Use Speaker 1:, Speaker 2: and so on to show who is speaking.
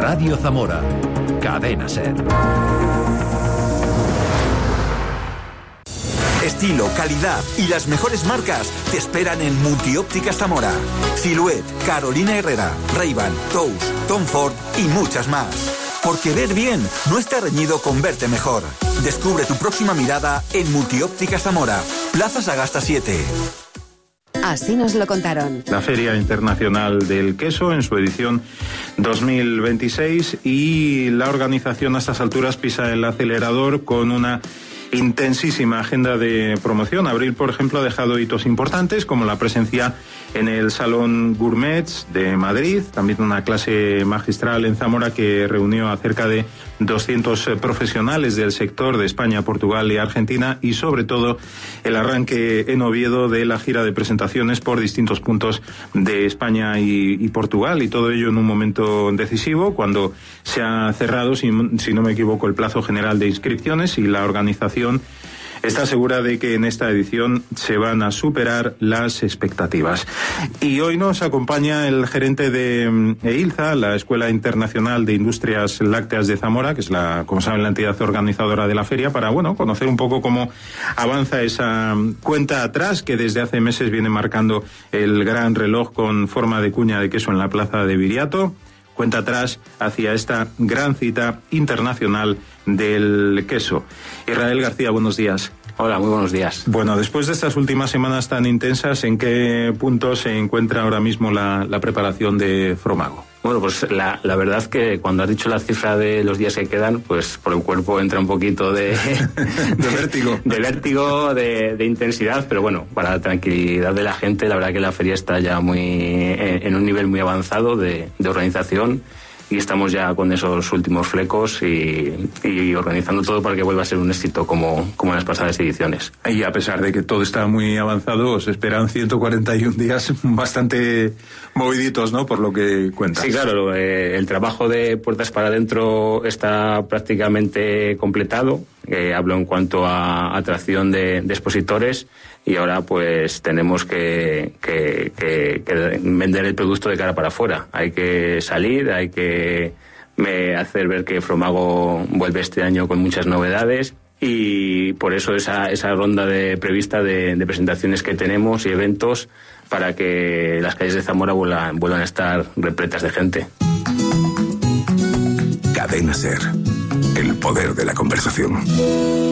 Speaker 1: Radio Zamora. Cadena SER.
Speaker 2: Estilo, calidad y las mejores marcas te esperan en Multiópticas Zamora. Silhouette, Carolina Herrera, Ray-Ban, Tous, Tom Ford y muchas más. Porque ver bien no está reñido con verte mejor. Descubre tu próxima mirada en Multiópticas Zamora, Plaza Sagasta 7.
Speaker 3: Así nos lo contaron.
Speaker 4: La Feria Internacional del Queso en su edición 2026 y la organización a estas alturas pisa el acelerador con una intensísima agenda de promoción. Abril, por ejemplo, ha dejado hitos importantes como la presencia en el Salón Gourmets de Madrid, también una clase magistral en Zamora que reunió a cerca de 200 profesionales del sector de España, Portugal y Argentina, y sobre todo el arranque en Oviedo de la gira de presentaciones por distintos puntos de España y Portugal, y todo ello en un momento decisivo cuando se ha cerrado, si no me equivoco, el plazo general de inscripciones, y la organización está segura de que en esta edición se van a superar las expectativas. Y hoy nos acompaña el gerente de EILZA, la Escuela Internacional de Industrias Lácteas de Zamora, que es como saben, la entidad organizadora de la feria, para conocer un poco cómo avanza esa cuenta atrás que desde hace meses viene marcando el gran reloj con forma de cuña de queso en la plaza de Viriato. Cuenta atrás hacia esta gran cita internacional del queso. Israel García, buenos días.
Speaker 5: Hola, muy buenos días.
Speaker 4: Bueno, después de estas últimas semanas tan intensas, ¿en qué punto se encuentra ahora mismo la preparación de Fromago?
Speaker 5: Bueno, pues la verdad que cuando has dicho la cifra de los días que quedan, pues por el cuerpo entra un poquito de
Speaker 4: vértigo.
Speaker 5: De vértigo, de intensidad, pero bueno, para la tranquilidad de la gente, la verdad que la feria está ya en un nivel muy avanzado de organización, y estamos ya con esos últimos flecos y organizando todo para que vuelva a ser un éxito como en las pasadas ediciones.
Speaker 4: Y a pesar de que todo está muy avanzado, os esperan 141 días bastante moviditos, ¿no?, por lo que cuentas.
Speaker 5: Sí, claro, el trabajo de puertas para adentro está prácticamente completado. Hablo en cuanto a atracción de expositores, y ahora pues tenemos que vender el producto de cara para afuera. Hay que salir, hay que hacer ver que Fromago vuelve este año con muchas novedades, y por eso esa ronda prevista de presentaciones que tenemos y eventos para que las calles de Zamora vuelvan a estar repletas de gente.
Speaker 6: Cadena SER, el poder de la conversación.